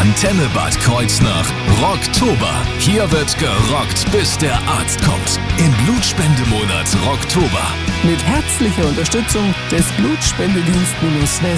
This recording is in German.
Antenne Bad Kreuznach, Rocktober. Hier wird gerockt, bis der Arzt kommt. Im Blutspendemonat Rocktober. Mit herzlicher Unterstützung des Blutspendedienst-West